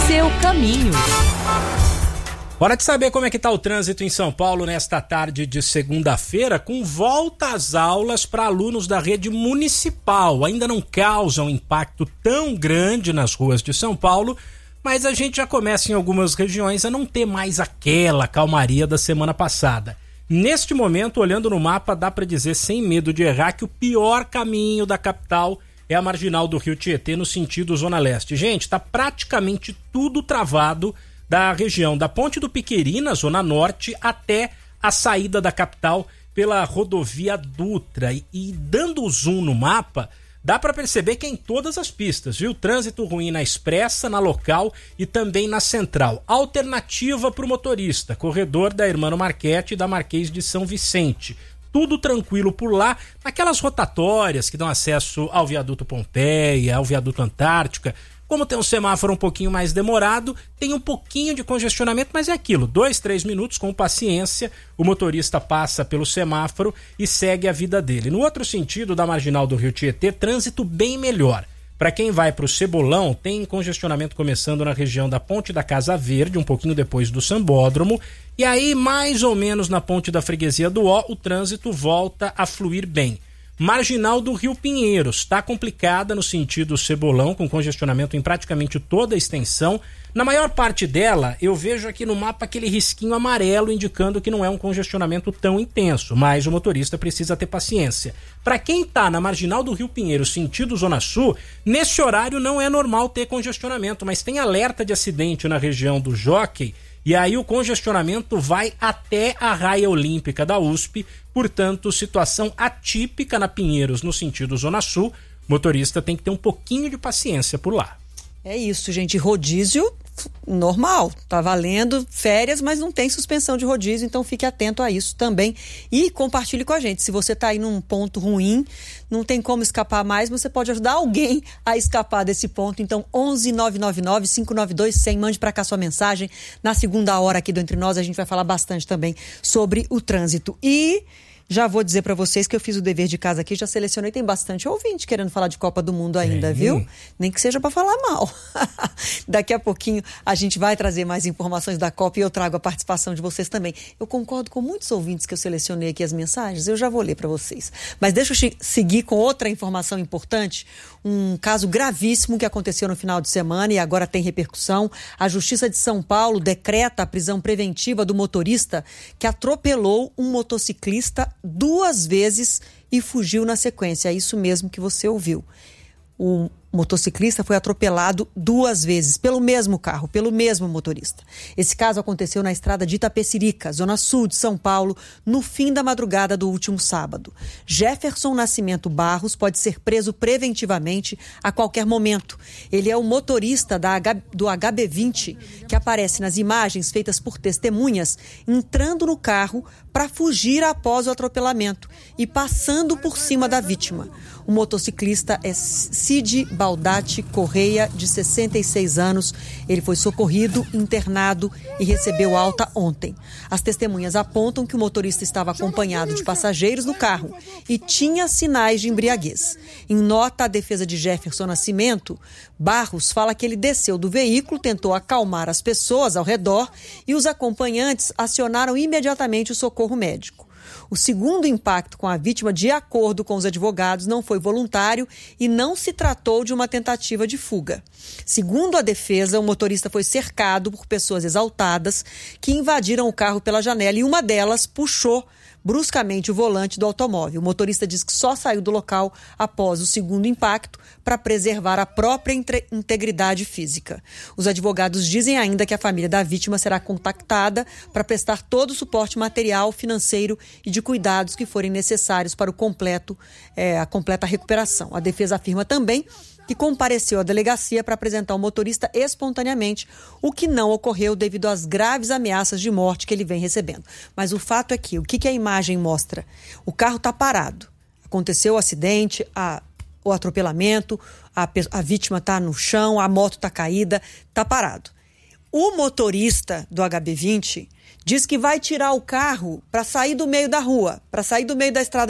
seu caminho. Hora de saber como é que está o trânsito em São Paulo nesta tarde de segunda-feira, com volta às aulas para alunos da rede municipal. Ainda não causa um impacto tão grande nas ruas de São Paulo, mas a gente já começa em algumas regiões a não ter mais aquela calmaria da semana passada. Neste momento, olhando no mapa, dá para dizer sem medo de errar que o pior caminho da capital é a marginal do Rio Tietê no sentido Zona Leste. Gente, está praticamente tudo travado da região da Ponte do Piqueri, na Zona Norte, até a saída da capital pela rodovia Dutra. E dando o zoom no mapa, dá para perceber que é em todas as pistas, viu? Trânsito ruim na Expressa, na Local e também na Central. Alternativa para o motorista, corredor da Hermano Marchetti e da Marquês de São Vicente. Tudo tranquilo por lá, naquelas rotatórias que dão acesso ao viaduto Pompeia, ao viaduto Antártica. Como tem um semáforo um pouquinho mais demorado, tem um pouquinho de congestionamento, mas é aquilo, 2-3 minutos com paciência, o motorista passa pelo semáforo e segue a vida dele. No outro sentido da marginal do Rio Tietê, trânsito bem melhor. Para quem vai para o Cebolão, tem congestionamento começando na região da Ponte da Casa Verde, um pouquinho depois do Sambódromo, e aí mais ou menos na Ponte da Freguesia do Ó, o trânsito volta a fluir bem. Marginal do Rio Pinheiros está complicada no sentido Cebolão, com congestionamento em praticamente toda a extensão. Na maior parte dela, eu vejo aqui no mapa aquele risquinho amarelo indicando que não é um congestionamento tão intenso, mas o motorista precisa ter paciência. Para quem está na Marginal do Rio Pinheiros, sentido Zona Sul, nesse horário não é normal ter congestionamento, mas tem alerta de acidente na região do Jockey. E aí o congestionamento vai até a raia olímpica da USP, portanto, situação atípica na Pinheiros no sentido Zona Sul, motorista tem que ter um pouquinho de paciência por lá. É isso, gente, rodízio normal, tá valendo férias, mas não tem suspensão de rodízio, então fique atento a isso também e compartilhe com a gente. Se você tá aí num ponto ruim, não tem como escapar mais, você pode ajudar alguém a escapar desse ponto, então 11-999-592-100, mande pra cá sua mensagem. Na segunda hora aqui do Entre Nós a gente vai falar bastante também sobre o trânsito. E já vou dizer para vocês que eu fiz o dever de casa aqui, já selecionei, tem bastante ouvinte querendo falar de Copa do Mundo ainda, viu? Nem que seja para falar mal. Daqui a pouquinho a gente vai trazer mais informações da Copa e eu trago a participação de vocês também. Eu concordo com muitos ouvintes que eu selecionei aqui as mensagens, eu já vou ler para vocês. Mas deixa eu seguir com outra informação importante, um caso gravíssimo que aconteceu no final de semana e agora tem repercussão. A Justiça de São Paulo decreta a prisão preventiva do motorista que atropelou um motociclista 2 vezes e fugiu na sequência. É isso mesmo que você ouviu. O motociclista foi atropelado 2 vezes pelo mesmo carro, pelo mesmo motorista. Esse caso aconteceu na estrada de Itapecerica, zona sul de São Paulo, no fim da madrugada do último sábado. Jefferson Nascimento Barros pode ser preso preventivamente a qualquer momento. Ele é o motorista do HB20, que aparece nas imagens feitas por testemunhas, entrando no carro para fugir após o atropelamento e passando por cima da vítima. O motociclista é Cid Baldatti Correia, de 66 anos. Ele foi socorrido, internado e recebeu alta ontem. As testemunhas apontam que o motorista estava acompanhado de passageiros no carro e tinha sinais de embriaguez. Em nota, a defesa de Jefferson Nascimento, Barros fala que ele desceu do veículo, tentou acalmar as pessoas ao redor e os acompanhantes acionaram imediatamente o socorro médico. O segundo impacto com a vítima, de acordo com os advogados, não foi voluntário e não se tratou de uma tentativa de fuga. Segundo a defesa, o motorista foi cercado por pessoas exaltadas que invadiram o carro pela janela e uma delas puxou bruscamente o volante do automóvel. O motorista diz que só saiu do local após o segundo impacto para preservar a própria integridade física. Os advogados dizem ainda que a família da vítima será contactada para prestar todo o suporte material, financeiro e de cuidados que forem necessários para a completa recuperação. A defesa afirma também que compareceu à delegacia para apresentar o motorista espontaneamente, o que não ocorreu devido às graves ameaças de morte que ele vem recebendo. Mas o fato é que, o que a imagem mostra? O carro está parado. Aconteceu o acidente, o atropelamento, a vítima está no chão, a moto está caída, está parado. O motorista do HB20 diz que vai tirar o carro para sair do meio da rua, para sair do meio da estrada